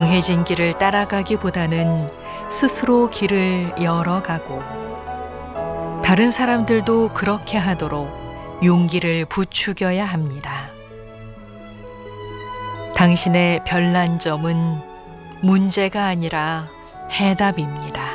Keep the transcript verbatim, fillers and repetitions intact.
정해진 길을 따라가기보다는 스스로 길을 열어가고 다른 사람들도 그렇게 하도록 용기를 부추겨야 합니다. 당신의 별난 점은 문제가 아니라 해답입니다.